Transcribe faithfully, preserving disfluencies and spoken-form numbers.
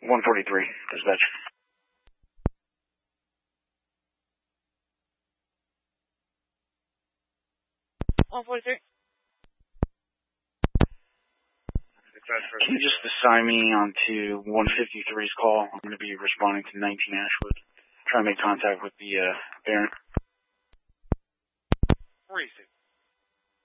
one forty-three, dispatch. one forty-three. Can you just assign me onto one fifty-three's call? I'm going to be responding to nineteen Ashwood. Trying to make contact with the uh, parent. Racing.